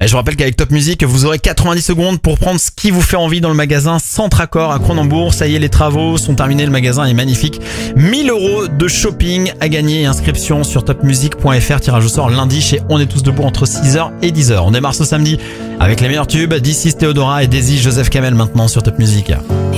Et je vous rappelle qu'avec Top Music, vous aurez 90 secondes pour prendre ce qui vous fait envie dans le magasin Centracor à Cronenbourg. Ça y est, les travaux sont terminés, le magasin est magnifique. 1000 € de shopping à gagner. Inscription sur topmusic.fr. Tirage au sort lundi chez On est tous debout entre 6h et 10h. On démarre ce samedi avec les meilleurs tubes. This is Théodora et Daisy Joseph Kamel maintenant sur Top Music.